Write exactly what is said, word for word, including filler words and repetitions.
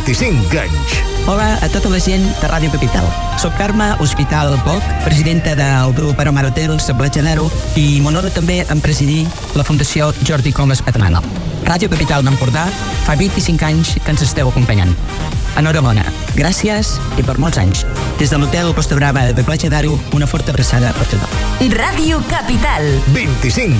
vint-i-cinc anys. Hola a tota la gent de Ràdio Capital. Soc Carme Hospital Poc, presidenta del grup Aromar Hotels a Platja d'Aro, i m'honora també en presidir la Fundació Jordi Comas Patronal. Ràdio Capital d'Empordà fa vint-i-cinc anys que ens esteu acompanyant. Enhorabona, gràcies i per molts anys. Des de l'Hotel Costa Brava de Platja d'Aro, una forta abraçada per tothom. Ràdio Capital. vint-i-cinc